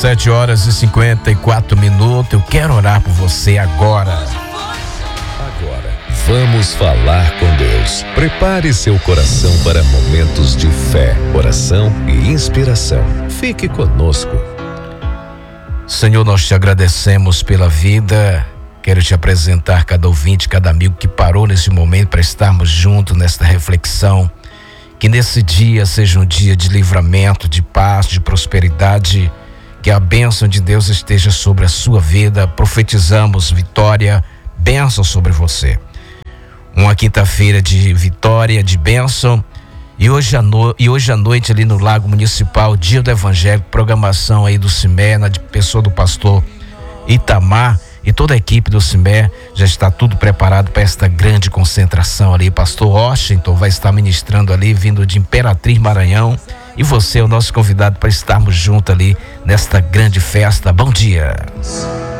7 horas e 54 minutos. Eu quero orar por você agora. Agora, vamos falar com Deus. Prepare seu coração para momentos de fé, oração e inspiração. Fique conosco. Senhor, nós te agradecemos pela vida. Quero te apresentar cada ouvinte, cada amigo que parou nesse momento para estarmos juntos nesta reflexão. Que nesse dia seja um dia de livramento, de paz, de prosperidade. Que a bênção de Deus esteja sobre a sua vida. Profetizamos vitória, bênção sobre você. Uma quinta-feira de vitória, de bênção. E hoje à noite ali no Lago Municipal, Dia do Evangelho, programação aí do CIMER, na pessoa do pastor Itamar. E toda a equipe do CIMER já está tudo preparado para esta grande concentração ali. Pastor Washington vai estar ministrando ali, vindo de Imperatriz, Maranhão. E você é o nosso convidado para estarmos juntos ali nesta grande festa. Bom dia.